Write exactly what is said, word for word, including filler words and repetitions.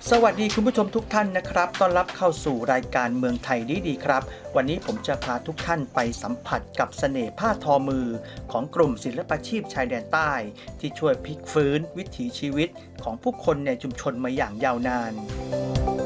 สวัสดีคุณผู้ชมทุกท่านนะครับต้อนรับเข้าสู่รายการเมืองไทยดีๆครับวันนี้ผมจะพาทุกท่านไปสัมผัสกับเสน่ห์ผ้าทอมือของกลุ่มศิลปาชีพชายแดนใต้ที่ช่วยพลิกฟื้นวิถีชีวิตของผู้คนในชุมชนมาอย่างยาวนาน